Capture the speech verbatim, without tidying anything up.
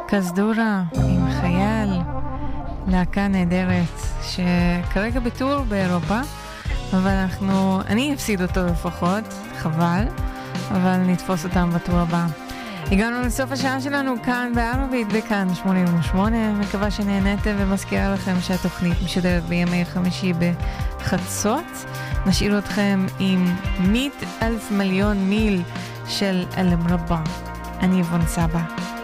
קזדורה עם חייל, להקה נהדרת שכרגע בטור באירופה, אבל אנחנו, אני אפסיד אותו לפחות, חבל, אבל נתפוס אותם בטור הבא. הגענו לסוף השעה שלנו כאן בערבית בכאן שמונים ושמונה, מקווה שנהנתם ומזכירה לכם שהתוכנית משדרת בימי חמישי בחצות. נשאיר אתכם עם מית אלף מיליון מיל של אל-מרבע. אני יבון סבא.